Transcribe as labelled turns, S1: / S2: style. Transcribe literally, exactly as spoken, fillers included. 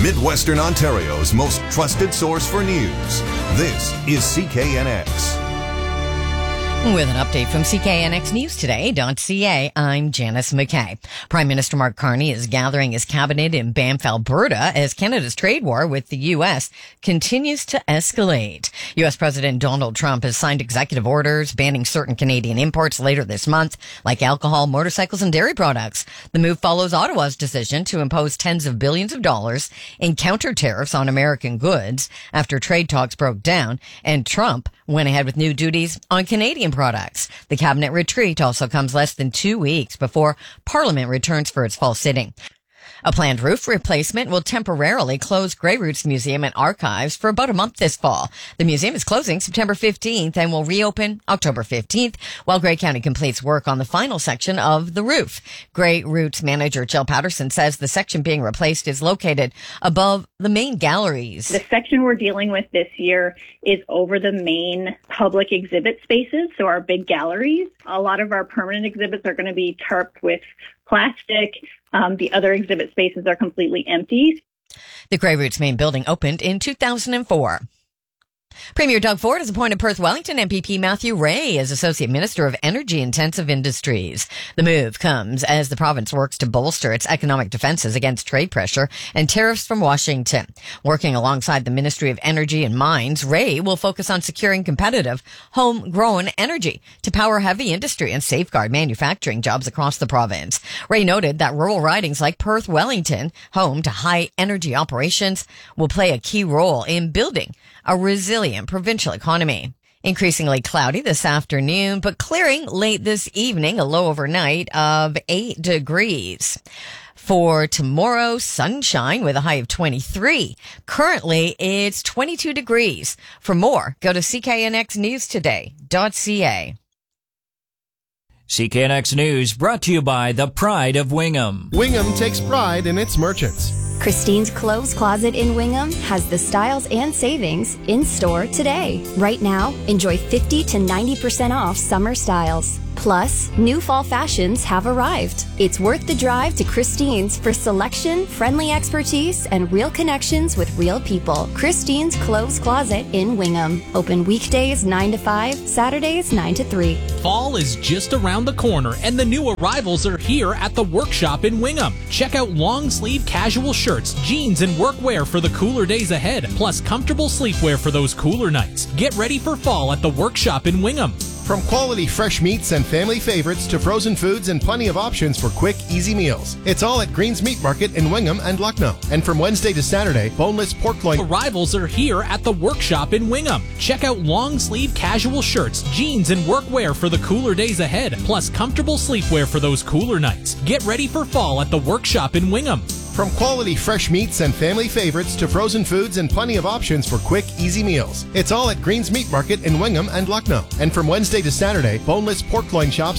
S1: Midwestern Ontario's most trusted source for news. This is C K N X.
S2: With an update from C K N X News Today dot C A, I'm Janice McKay. Prime Minister Mark Carney is gathering his cabinet in Banff, Alberta, as Canada's trade war with the U S continues to escalate. U S President Donald Trump has signed executive orders banning certain Canadian imports later this month, like alcohol, motorcycles, and dairy products. The move follows Ottawa's decision to impose tens of billions of dollars in counter tariffs on American goods after trade talks broke down, and Trump went ahead with new duties on Canadian products. The cabinet retreat also comes less than two weeks before Parliament returns for its fall sitting. A planned roof replacement will temporarily close Grey Roots Museum and Archives for about a month this fall. The museum is closing September fifteenth and will reopen October fifteenth, while Grey County completes work on the final section of the roof. Grey Roots manager Jill Patterson says the section being replaced is located above the main galleries.
S3: The section we're dealing with this year is over the main public exhibit spaces, so our big galleries. A lot of our permanent exhibits are going to be tarped with plastic. Um, the other exhibit spaces are completely empty.
S2: The Grey Roots main building opened in two thousand four. Premier Doug Ford has appointed Perth Wellington M P P Matthew Ray as Associate Minister of Energy-Intensive Industries. The move comes as the province works to bolster its economic defenses against trade pressure and tariffs from Washington. Working alongside the Ministry of Energy and Mines, Ray will focus on securing competitive, homegrown energy to power heavy industry and safeguard manufacturing jobs across the province. Ray noted that rural ridings like Perth Wellington, home to high energy operations, will play a key role in building a resilient provincial economy. Increasingly cloudy this afternoon, but clearing late this evening, a low overnight of eight degrees. For tomorrow, sunshine with a high of twenty-three. Currently, it's twenty-two degrees. For more, go to C K N X News Today dot C A.
S4: C K N X News brought to you by the Pride of Wingham.
S5: Wingham takes pride in its merchants.
S6: Christine's Clothes Closet in Wingham has the styles and savings in store today. Right now, enjoy fifty to ninety percent off summer styles. Plus, new fall fashions have arrived. It's worth the drive to Christine's for selection, friendly expertise, and real connections with real people. Christine's Clothes Closet in Wingham. Open weekdays nine to five, Saturdays nine to three.
S7: Fall is just around the corner, and the new arrivals are here at the Workshop in Wingham. Check out long-sleeve casual shirts, jeans, and workwear for the cooler days ahead, plus comfortable sleepwear for those cooler nights. Get ready for fall at the Workshop in Wingham.
S5: From quality fresh meats and family favorites to frozen foods and plenty of options for quick, easy meals. It's all at Green's Meat Market in Wingham and Lucknow. And from Wednesday to Saturday, boneless pork loin.
S7: Arrivals are here at the Workshop in Wingham. Check out long-sleeve casual shirts, jeans, and workwear for the cooler days ahead, plus comfortable sleepwear for those cooler nights. Get ready for fall at the Workshop in Wingham.
S5: From quality fresh meats and family favorites to frozen foods and plenty of options for quick, easy meals. It's all at Green's Meat Market in Wingham and Lucknow. And from Wednesday to Saturday, boneless pork loin chops